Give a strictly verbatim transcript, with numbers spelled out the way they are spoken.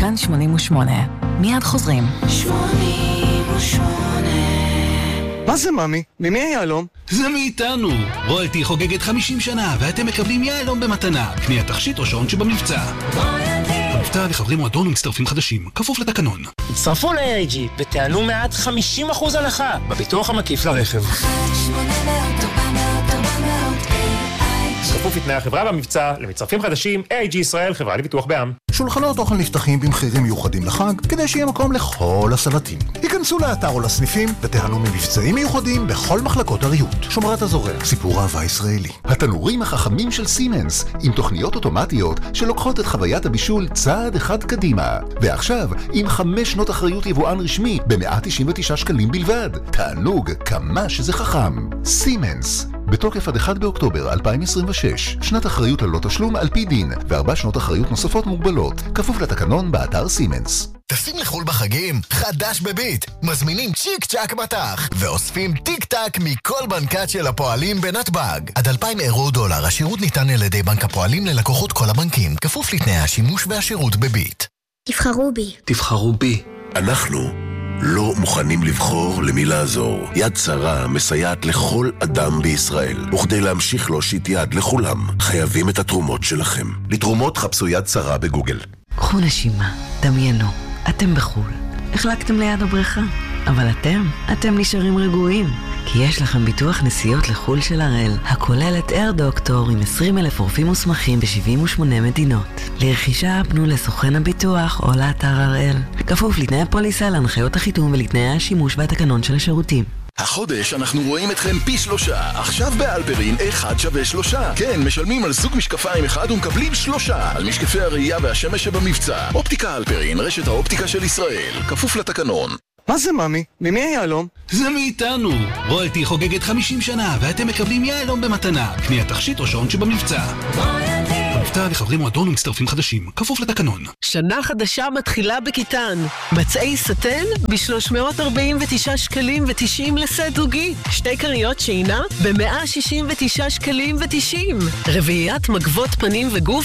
לכאן שמונים ושמונה. מיד חוזרים. שמונים ושמונה. מה זה ממי? ממי היהלום? זה מאיתנו. רויאלטי חוגגת חמישים שנה ואתם מקבלים יהלום במתנה. קנייה תכשיט או שעון שבמבצע. המבצע לחברים מועדון ומצטרפים חדשים, כפוף לתקנון. הצטרפו ל-איי איי ג'י ותעלו מעט חמישים אחוז הנחה בביטוח המקיף לרכב. כפוף לתנאי החברה במבצע, למצטרפים חדשים, איי איי ג'י ישראל, חברה לביטוח בע"מ. שולחנות אוכל נפתחים במחירים מיוחדים לחג, כדי שיהיה מקום לכל הסלטים. היכנסו לאתר או לסניפים ותיהנו ממבצעים מיוחדים בכל מחלקות הריהוט. שומרת הזורע, סיפור אהבה ישראלי. התנורים החכמים של סימנס, עם תוכניות אוטומטיות שלוקחות את חוויית הבישול צעד אחד קדימה. ועכשיו, עם חמש שנות אחריות יבואן רשמי ב-מאה תשעים ותשעה שקלים בלבד. תענוג, כמה שזה חכם. סימנס. בתוקף עד אחד באוקטובר אלפיים עשרים ושש, שנת אחריות ללא תשלום על פי דין, וארבע שנות אחריות נוספות מוגבלות, כפוף לתקנון באתר סימנס. טסים לחול בחגים? חדש בביט. מזמינים צ'יק צ'ק מטח, ואוספים טיק טק מכל בנקת של הפועלים בנתב"ג. עד אלפיים אירו דולר, השירות ניתן על ידי בנק הפועלים ללקוחות כל הבנקים, כפוף לתנאי השימוש והשירות בביט. תבחרו בי. תבחרו בי. אנחנו לא מוכנים לבחור למי לעזור. יד שרה מסייעת לכל אדם בישראל, וכדי להמשיך להושיט יד לכולם, חייבים את התרומות שלכם. לתרומות חפשו יד שרה בגוגל. קחו נשימה, דמיינו, אתם בחול. החלקתם ליד הבריכה, אבל אתם, אתם נשארים רגועים. כי יש לכם ביטוח נסיעות לחול של הראל, הכולל את אייר דוקטור עם עשרים אלף רופאים מוסמכים ב-שבעים ושמונה מדינות. לרכישה פנו לסוכן הביטוח או לאתר הראל. כפוף לתנאי הפוליסה, להנחיות החיתום ולתנאי השימוש והתקנון של השירותים. החודש אנחנו רואים אתכם פי שלושה. עכשיו באלפרין אחד שווה שלושה. כן, משלמים על זוג משקפיים אחד ומקבלים שלושה על משקפי הראייה והשמש שבמבצע. אופטיקה אלפרין, רשת האופטיקה של ישראל, כפוף לתקנון. מה זה ממי? ממי היהלום? זה מאיתנו. רויאלטי חוגגת חמישים שנה ואתם מקבלים יהלום במתנה. קנייה תכשיט או שעון שבמבצע. המבצע לחברים מועדון ומצטרפים חדשים, כפוף לתקנון. שנה חדשה מתחילה בכיתן. מצעי סטן ב-שלוש מאות ארבעים ותשעה שקלים ו-תשעים לסט זוגי. שתי קריות שינה ב-מאה שישים ותשעה שקלים ו-תשעים. רביעיית מגבות פנים וגוף